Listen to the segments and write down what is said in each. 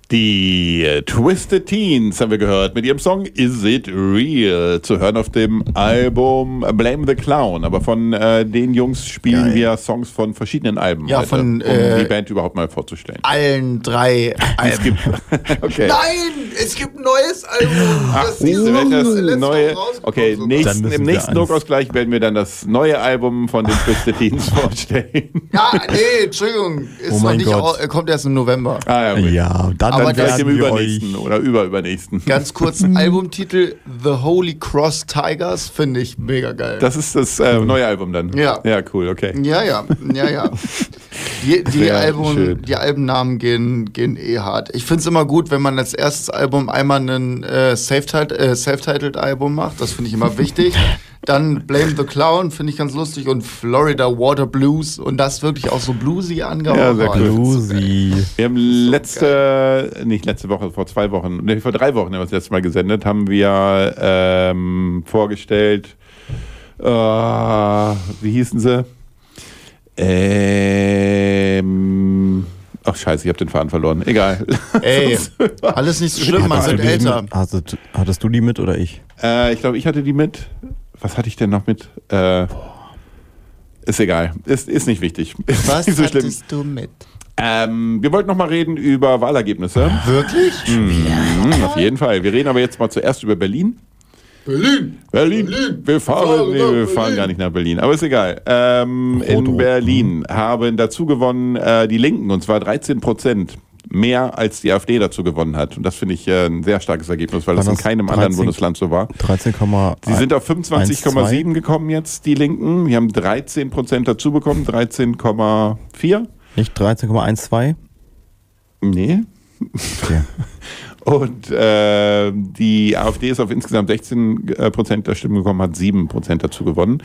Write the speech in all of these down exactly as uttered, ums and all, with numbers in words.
Die äh, Twisted Teens haben wir gehört mit ihrem Song Is It Real? Zu hören auf dem Album Blame the Clown. Aber von äh, den Jungs spielen Geil. wir Songs von verschiedenen Alben, ja, heute, von, um äh, die Band überhaupt mal vorzustellen. Allen drei Alben. Es gibt, okay. Nein, es gibt ein neues Album. Ach, das diese welches neue? Woche Okay, nächsten, im nächsten Druckausgleich werden wir dann das neue Album von den Twisted Teens vorstellen. Ja, nee, Entschuldigung. Ist Oh noch mein nicht Gott. au- kommt erst im November. Ah, ja, gut. Ja, dann, Dann Aber vielleicht das- im übernächsten oder überübernächsten. Ganz kurz, Albumtitel The Holy Cross Tigers finde ich mega geil. Das ist das äh, neue Album dann? Ja. Ja, cool, okay. Ja, ja, ja, ja. Die, die, Sehr Album, schön. die Albennamen gehen, gehen eh hart. Ich finde es immer gut, wenn man als erstes Album einmal ein äh, Self-Titled äh, Self-Titled-Album macht. Das finde ich immer wichtig. Dann Blame the Clown, finde ich ganz lustig. Und Florida Water Blues. Und das wirklich auch so bluesy angehaucht. Ja, sehr cool. Bluesy. Wir haben letzte, nicht letzte Woche, vor zwei Wochen, nee, vor drei Wochen haben wir das letzte Mal gesendet, haben wir ähm, vorgestellt, äh, wie hießen sie? Ähm, ach scheiße, ich habe den Faden verloren. Egal. Ey, alles nicht so schlimm, man Hattest sind du die älter. Mit, hattest, hattest du die mit oder ich? äh, ich glaube, ich hatte die mit. Was hatte ich denn noch mit? Äh, ist egal. Ist, ist nicht wichtig. Ist Was nicht so schlimm. hattest du mit? Ähm, wir wollten noch mal reden über Wahlergebnisse. Wirklich? Mhm, auf jeden Fall. Wir reden aber jetzt mal zuerst über Berlin. Berlin! Berlin. Berlin. Wir fahren, Fahren nee, nach wir fahren Berlin. gar nicht nach Berlin. Aber ist egal. Ähm, Rot, in rot. Berlin haben dazu gewonnen äh, die Linken, und zwar dreizehn Prozent. Mehr als die AfD dazu gewonnen hat. Und das finde ich äh, ein sehr starkes Ergebnis, weil War das in das keinem anderen dreizehn Bundesland so war. dreizehn, Sie sind auf fünfundzwanzig Komma sieben gekommen jetzt, die Linken. Die haben dreizehn Prozent dazu bekommen, dreizehn Komma vier. nicht dreizehn Komma zwölf? Nee. Okay. Und äh, die AfD ist auf insgesamt sechzehn Prozent der Stimmen gekommen, hat sieben Prozent dazu gewonnen.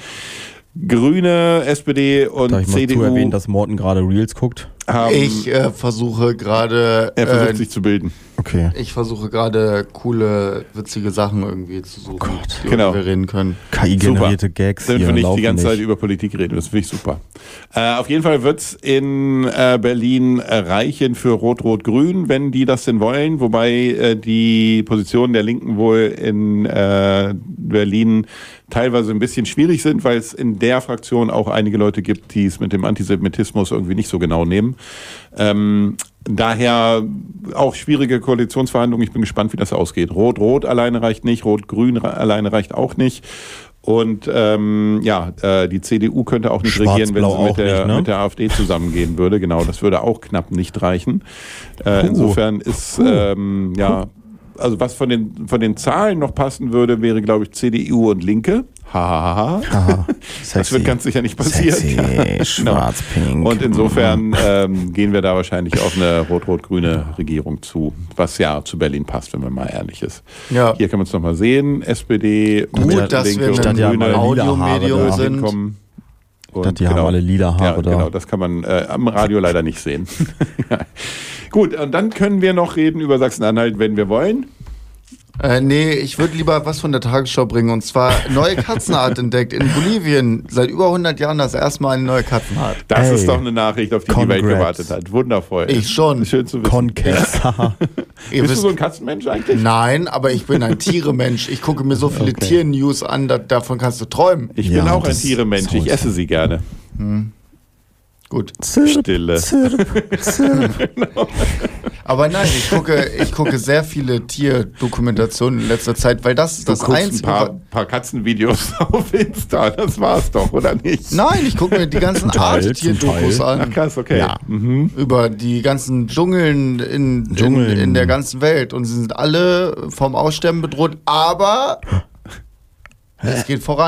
Grüne, S P D und Darf ich mal C D U zu erwähnen, dass Morten gerade Reels guckt? haben, Ich äh, versuche gerade. er versucht äh, sich zu bilden. Okay. Ich versuche gerade coole, witzige Sachen irgendwie zu suchen, Oh Gott. über Genau. die wir reden können. K I-generierte Gags Damit hier wir nicht laufen die ganze nicht. Zeit über Politik reden, das finde ich super. Äh, auf jeden Fall wird es in äh, Berlin äh, reichen für Rot-Rot-Grün, wenn die das denn wollen, wobei äh, die Positionen der Linken wohl in äh, Berlin teilweise ein bisschen schwierig sind, weil es in der Fraktion auch einige Leute gibt, die es mit dem Antisemitismus irgendwie nicht so genau nehmen. Ähm, daher auch schwierige Koalitionsverhandlungen. Ich bin gespannt, wie das ausgeht. Rot-Rot alleine reicht nicht, Rot-Grün ra- alleine reicht auch nicht. Und ähm, ja, äh, die C D U könnte auch nicht Schwarz-Blau regieren, wenn sie mit auch der, nicht, ne? mit der AfD zusammengehen würde. Genau, das würde auch knapp nicht reichen. Äh, Puh. insofern ist, ähm, ja, also was von den, von den Zahlen noch passen würde, wäre, glaube ich, C D U und Linke. Hahaha. Haha, Das sexy. wird ganz sicher nicht passieren. Sexy, Genau. schwarz-pink. Und insofern ähm, gehen wir da wahrscheinlich auf eine rot-rot-grüne Regierung zu, was ja zu Berlin passt, wenn man mal ehrlich ist. Ja. Hier kann man es nochmal sehen, S P D, Gut, und dass Linke wir und Statt ja Grüne mal Audiomedium lila Haare sind. hinkommen. da. Die haben alle lila Haare ja, da. genau, das kann man äh, am Radio leider nicht sehen. Ja. Gut, und dann können wir noch reden über Sachsen-Anhalt, wenn wir wollen. Äh, nee, ich würde lieber was von der Tagesschau bringen. Und zwar neue Katzenart entdeckt in Bolivien. Seit über hundert Jahren das erste Mal eine neue Katzenart. Das Ey, ist doch eine Nachricht, auf die die Welt congrats. gewartet hat. Wundervoll. Ich schon. Schön zu wissen. Concave. Ihr Bist du wisst, so ein Katzenmensch eigentlich? nein, aber ich bin ein Tieremensch. Ich gucke mir so viele Okay. Tier-News an, da, davon kannst du träumen. Ich Ja, bin auch ein das Tieremensch, ich sounds- esse sie gerne. Gut. Stille. Aber nein, ich gucke, ich gucke sehr viele Tierdokumentationen in letzter Zeit, weil das ist Du das guckst Einzige. ein paar, wa- paar Katzenvideos auf Insta, das war's doch, oder nicht? Nein, ich gucke mir die ganzen Zum Teil, Art-Tier-Dokus zum Teil. Ach an. krass, okay. Ja. Mhm. Über die ganzen Dschungeln in, Dschungeln. in, in der ganzen Welt. Und sie sind alle vom Aussterben bedroht, aber es geht voran.